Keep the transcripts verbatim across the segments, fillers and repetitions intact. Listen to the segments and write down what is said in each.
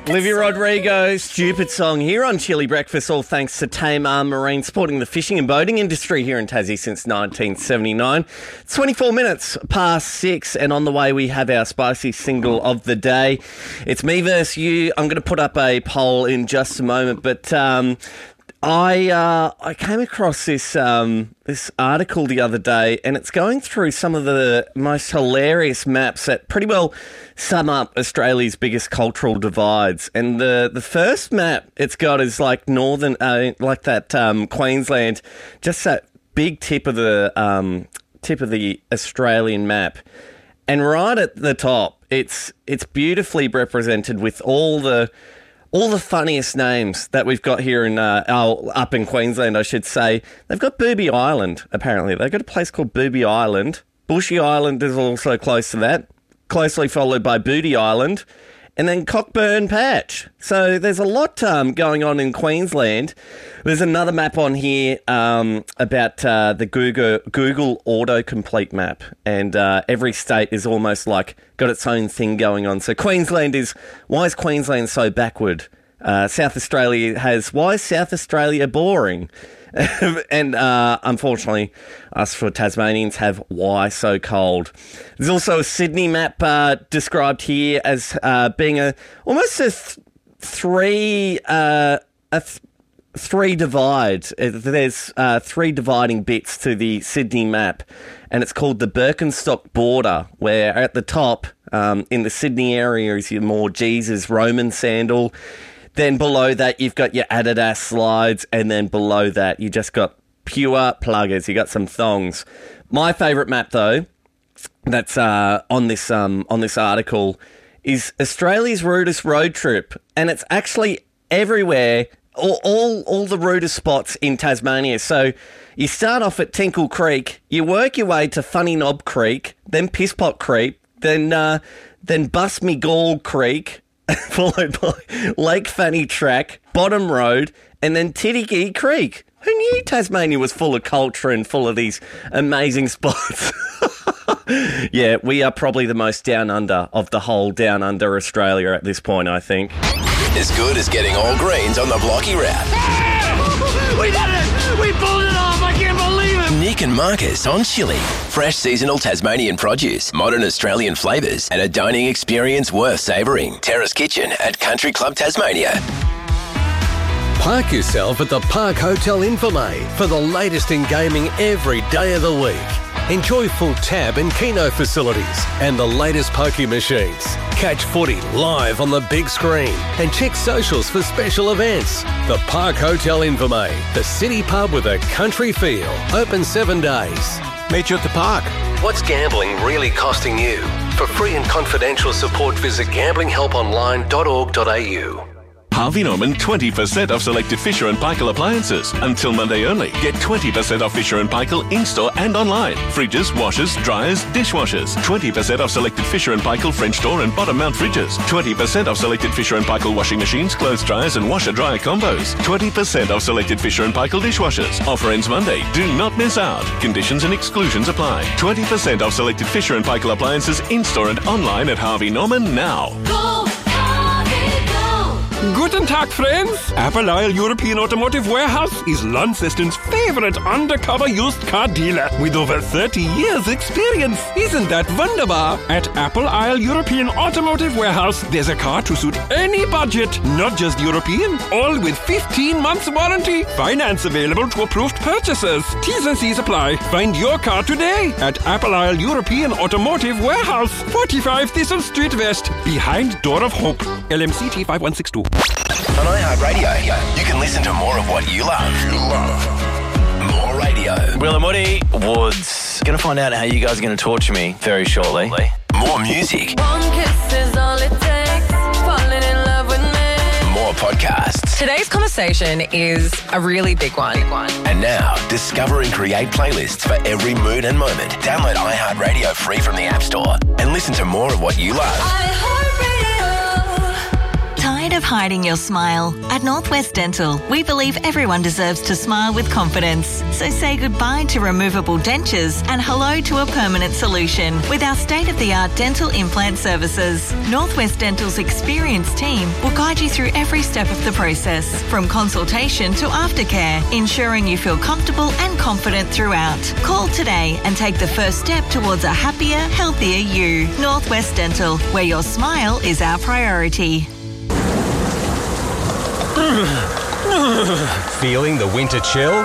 Olivia Rodrigo, Stupid Song here on Chili Breakfast, all thanks to Tamar Marine, supporting the fishing and boating industry here in Tassie since nineteen seventy-nine. twenty-four minutes past six, and on the way we have our spicy single of the day. It's me versus you. I'm going to put up a poll in just a moment, but um, I uh, I came across this um, this article the other day, and it's going through some of the most hilarious maps that pretty well sum up Australia's biggest cultural divides. And the, the first map it's got is like northern, uh, like that um, Queensland, just that big tip of the um, tip of the Australian map, and right at the top, it's it's beautifully represented with all the. All the funniest names that we've got here in, uh, oh, up in Queensland, I should say. They've got Booby Island, apparently. They've got a place called Booby Island. Bushy Island is also close to that, closely followed by Booty Island, and then Cockburn Patch. So there's a lot um, going on in Queensland. There's another map on here um, about uh, the Google Google autocomplete map, and uh, every state is almost like got its own thing going on. So Queensland is, why is Queensland so backward? Uh, South Australia has, why is South Australia boring? and uh, unfortunately, us for Tasmanians have why so cold. There's also a Sydney map uh, described here as uh, being a almost a th- three uh, a th- three divide. There's uh, three dividing bits to the Sydney map, and it's called the Birkenstock border, where at the top um, in the Sydney area is your more Jesus Roman sandal. Then below that, you've got your Adidas slides, and then below that, you just got pure pluggers. You got some thongs. My favourite map, though, that's uh, on this um, on this article, is Australia's rudest road trip, and it's actually everywhere. All, all all the rudest spots in Tasmania. So you start off at Tinkle Creek, you work your way to Funny Knob Creek, then Pisspot Creek, then uh, then Bust Me Gall Creek, followed by Lake Fanny Track, Bottom Road, and then Tiddigee Creek. Who knew Tasmania was full of culture and full of these amazing spots? Yeah, we are probably the most down under of the whole down under Australia at this point, I think. As good as getting all greens on the Blocky Wrap. We did it! We pulled it off! I can't believe it! Nick and Marcus on Chili. Fresh seasonal Tasmanian produce, modern Australian flavours, and a dining experience worth savouring. Terrace Kitchen at Country Club Tasmania. Park yourself at the Park Hotel Infirmay for the latest in gaming every day of the week. Enjoy full tab and Keno facilities and the latest pokie machines. Catch footy live on the big screen and check socials for special events. The Park Hotel Infirmay, the city pub with a country feel. Open seven days. Meet you at the park. What's gambling really costing you? For free and confidential support, visit gambling help online dot org dot a u. Harvey Norman twenty percent off selected Fisher and Paykel appliances. Until Monday only. Get twenty percent off Fisher and Paykel in-store and online. Fridges, washers, dryers, dishwashers. twenty percent off selected Fisher and Paykel French door and bottom mount fridges. twenty percent off selected Fisher and Paykel washing machines, clothes dryers and washer-dryer combos. twenty percent off selected Fisher and Paykel dishwashers. Offer ends Monday. Do not miss out. Conditions and exclusions apply. twenty percent off selected Fisher and Paykel appliances in-store and online at Harvey Norman now. Go! Guten Tag, friends! Apple Isle European Automotive Warehouse is Launceston's favorite undercover used car dealer with over thirty years experience. Isn't that wunderbar? At Apple Isle European Automotive Warehouse, there's a car to suit any budget, not just European, all with fifteen months warranty. Finance available to approved purchasers. T's and C's apply. Find your car today at Apple Isle European Automotive Warehouse, forty-five Thistle Street West, behind Door of Hope. L M C T five one six two. On iHeartRadio, you can listen to more of what you love. You love. More radio. Will and Woody Woods. Going to find out how you guys are going to torture me very shortly. More music. One kiss is all it takes. Falling in love with me. More podcasts. Today's conversation is a really big one. Big one. And now, discover and create playlists for every mood and moment. Download iHeartRadio free from the App Store and listen to more of what you love. iHeartRadio. Tired of hiding your smile. At Northwest Dental, we believe everyone deserves to smile with confidence. So say goodbye to removable dentures and hello to a permanent solution with our state-of-the-art dental implant services. Northwest Dental's experienced team will guide you through every step of the process, from consultation to aftercare, ensuring you feel comfortable and confident throughout. Call today and take the first step towards a happier, healthier you. Northwest Dental, where your smile is our priority. Feeling the winter chill?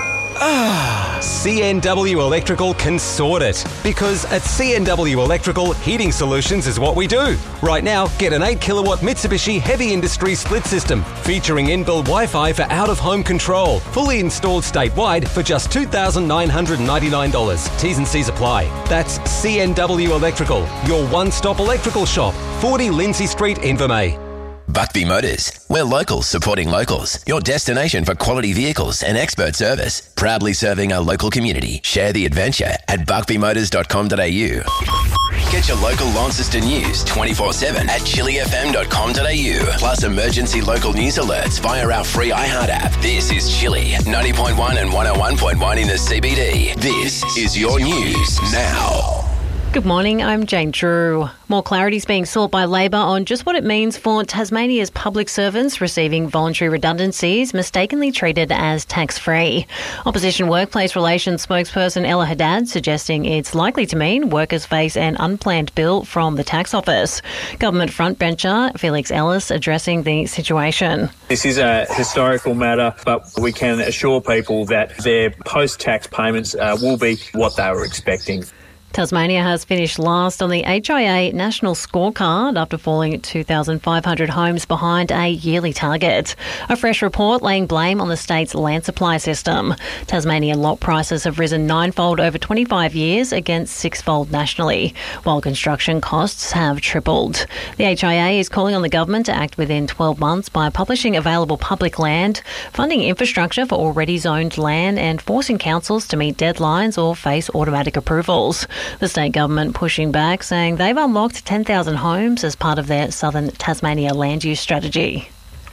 Ah, C N W Electrical can sort it. Because at C N W Electrical, heating solutions is what we do. Right now, get an eight kilowatt Mitsubishi Heavy Industry split system featuring inbuilt Wi-Fi for out-of-home control. Fully installed statewide for just two thousand nine hundred ninety-nine dollars. T's and C's apply. That's C N W Electrical, your one-stop electrical shop. forty Lindsay Street, Invermay. Buckby Motors. We're locals supporting locals. Your destination for quality vehicles and expert service. Proudly serving our local community. Share the adventure at buckby motors dot com dot a u. Get your local Launceston news twenty-four seven at chili f m dot com dot a u. Plus emergency local news alerts via our free iHeart app. This is Chili, ninety point one and one oh one point one in the C B D. This is your news now. Good morning, I'm Jane Drew. More clarity is being sought by Labor on just what it means for Tasmania's public servants receiving voluntary redundancies mistakenly treated as tax-free. Opposition Workplace Relations spokesperson Ella Haddad suggesting it's likely to mean workers face an unplanned bill from the tax office. Government frontbencher Felix Ellis addressing the situation. This is a historical matter, but we can assure people that their post-tax payments uh, will be what they were expecting. Tasmania has finished last on the H I A National Scorecard after falling two thousand five hundred homes behind a yearly target. A fresh report laying blame on the state's land supply system. Tasmanian lot prices have risen ninefold over twenty-five years against sixfold nationally, while construction costs have tripled. The H I A is calling on the government to act within twelve months by publishing available public land, funding infrastructure for already zoned land and forcing councils to meet deadlines or face automatic approvals. The state government pushing back, saying they've unlocked ten thousand homes as part of their Southern Tasmania land use strategy.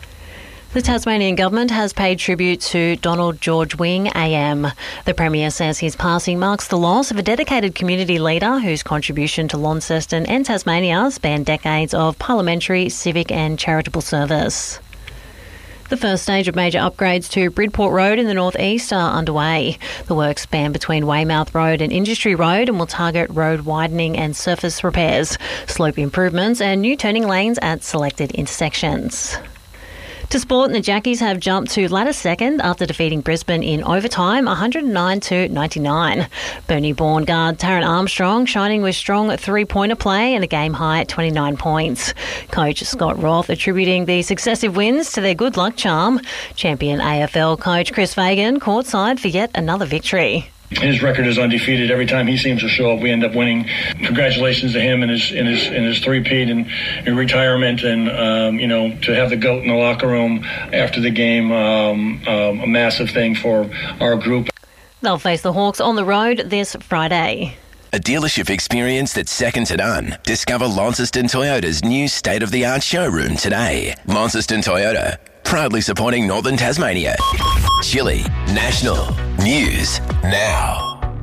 The Tasmanian government has paid tribute to Donald George Wing A M. The Premier says his passing marks the loss of a dedicated community leader whose contribution to Launceston and Tasmania spanned decades of parliamentary, civic and charitable service. The first stage of major upgrades to Bridport Road in the northeast are underway. The works span between Weymouth Road and Industry Road and will target road widening and surface repairs, slope improvements and new turning lanes at selected intersections. To sport, and the Jackies have jumped to ladder second after defeating Brisbane in overtime, one hundred nine to ninety-nine. Burnie-born guard Taran Armstrong shining with strong three-pointer play and a game-high at twenty-nine points. Coach Scott Roth attributing the successive wins to their good luck charm. Champion A F L coach Chris Fagan courtside for yet another victory. His record is undefeated. Every time he seems to show up, we end up winning. Congratulations to him in his in his in his three-peat and, and retirement, and um, you know, to have the GOAT in the locker room after the game, um, um, a massive thing for our group. They'll face the Hawks on the road this Friday. A dealership experience that's second to none. Discover Launceston Toyota's new state-of-the-art showroom today. Launceston Toyota, proudly supporting Northern Tasmania. Chili National News Now.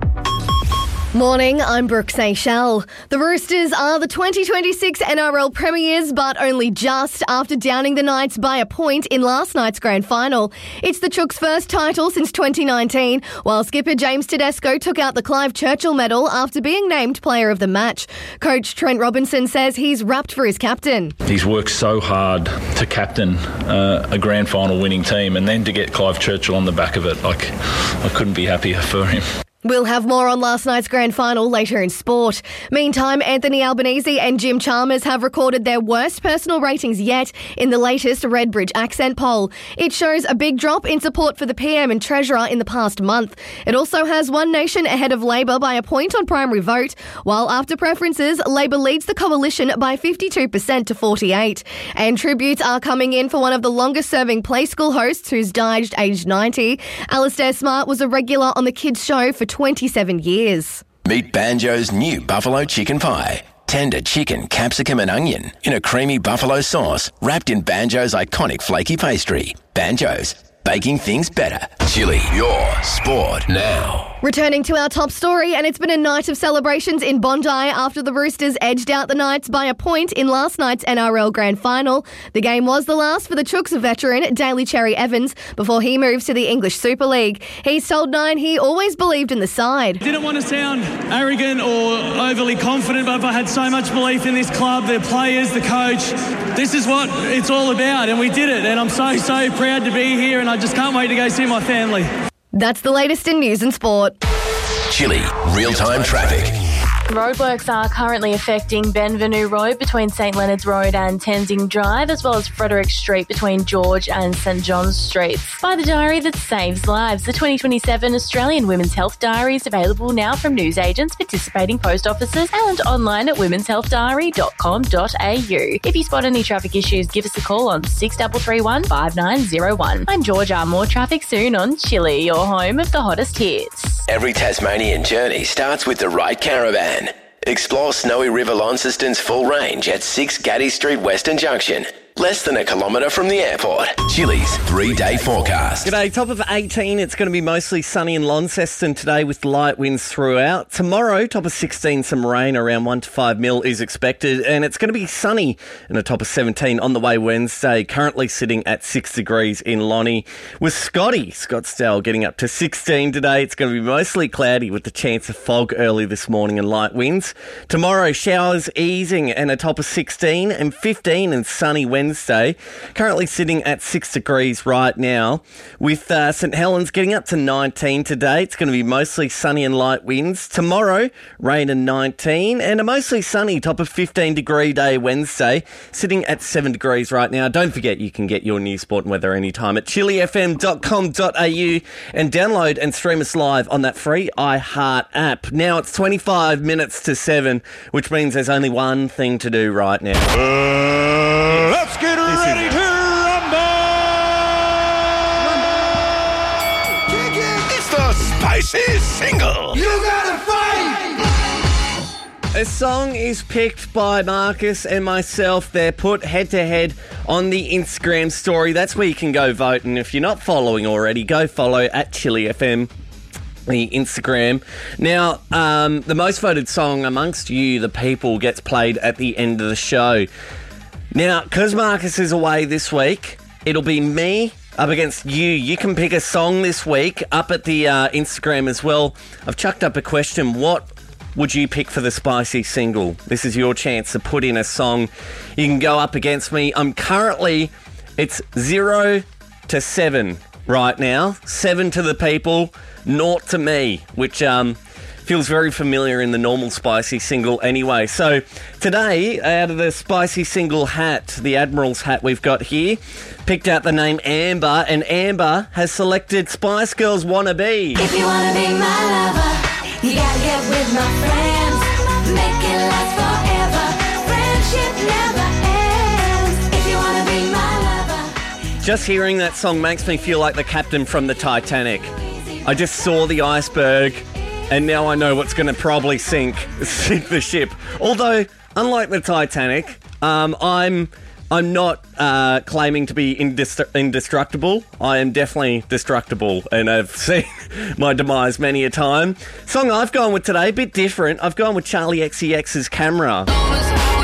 Morning, I'm Brooke Seychelles. The Roosters are the twenty twenty-six N R L premiers, but only just after downing the Knights by a point in last night's grand final. It's the Chooks' first title since twenty nineteen, while skipper James Tedesco took out the Clive Churchill medal after being named player of the match. Coach Trent Robinson says he's rapt for his captain. He's worked so hard to captain uh, a grand final winning team, and then to get Clive Churchill on the back of it, like, I couldn't be happier for him. We'll have more on last night's grand final later in sport. Meantime, Anthony Albanese and Jim Chalmers have recorded their worst personal ratings yet in the latest Redbridge Accent poll. It shows a big drop in support for the P M and Treasurer in the past month. It also has One Nation ahead of Labor by a point on primary vote, while after preferences, Labor leads the coalition by fifty-two percent to forty-eight. And tributes are coming in for one of the longest-serving Play School hosts who's died aged ninety. Alistair Smart was a regular on the kids' show for twenty-seven years. Meet Banjo's new Buffalo Chicken Pie. tender chicken, capsicum and onion in a creamy buffalo sauce wrapped in Banjo's iconic flaky pastry. Banjo's, baking things better. Chili, your sport now. Returning to our top story, and it's been a night of celebrations in Bondi after the Roosters edged out the Knights by a point in last night's N R L Grand Final. The game was the last for the Chooks veteran, Daly Cherry Evans, before he moves to the English Super League. He's told Nine he always believed in the side. Didn't want to sound arrogant or overly confident, but I had so much belief in this club, the players, the coach. This is what it's all about, and we did it, and I'm so, so proud to be here, and I just can't wait to go see my family. That's the latest in news and sport. Chili, real-time traffic. Roadworks are currently affecting Benvenue Road between St Leonard's Road and Tenzing Drive, as well as Frederick Street between George and St John's Streets. By the diary that saves lives, the twenty twenty-seven Australian Women's Health Diary is available now from newsagents, participating post offices and online at womens health diary dot com dot a u. If you spot any traffic issues, give us a call on six three three one, five nine zero one. I'm Georgia. More traffic soon on Chili, your home of the hottest hits. Every Tasmanian journey starts with the right caravan. Explore Snowy River Launceston's full range at six Gaddy Street Western Junction. Less than a kilometre from the airport. Chili's three-day forecast. G'day, top of eighteen. It's going to be mostly sunny in Launceston today with light winds throughout. Tomorrow, top of sixteen, some rain around one to five mil is expected. And it's going to be sunny and a top of seventeen on the way Wednesday. Currently sitting at six degrees in Lonnie. With Scotty, Scottsdale getting up to sixteen today. It's going to be mostly cloudy with the chance of fog early this morning and light winds. Tomorrow, showers easing and a top of sixteen and fifteen and sunny Wednesday. Wednesday, currently sitting at six degrees right now, with uh, St Helens getting up to nineteen today. It's going to be mostly sunny and light winds. Tomorrow, rain and nineteen, and a mostly sunny top of fifteen degree day Wednesday, sitting at seven degrees right now. Don't forget you can get your news, sport and weather anytime at chili f m dot com dot a u and download and stream us live on that free iHeart app. Now it's twenty-five minutes to seven, which means there's only one thing to do right now. Uh, let's get ready to rumble! It's the spicy single. You gotta fight! A song is picked by Marcus and myself. They're put head-to-head on the Instagram story. That's where you can go vote. And if you're not following already, go follow at Chili F M. The Instagram. Now, um, the most voted song amongst you, the people, gets played at the end of the show. Now, because Marcus is away this week, it'll be me up against you. You can pick a song this week up at the uh, Instagram as well. I've chucked up a question. What would you pick for the spicy single? This is your chance to put in a song. You can go up against me. I'm currently, it's zero to seven right now. Seven to the people, naught to me, which um, feels very familiar in the normal spicy single anyway. So today, out of the spicy single hat, the Admiral's hat we've got here, picked out the name Amber, and Amber has selected Spice Girls Wannabe. If you wanna be my lover, you gotta get with my friends. Make it last forever. Friendship never ends. If you wanna be my lover. Just hearing that song makes me feel like the captain from the Titanic. I just saw the iceberg, and now I know what's going to probably sink sink the ship. Although, unlike the Titanic, um, I'm I'm not uh, claiming to be indest- indestructible. I am definitely destructible, and I've seen my demise many a time. Song I've gone with today, a bit different. I've gone with Charlie X C X's Camera.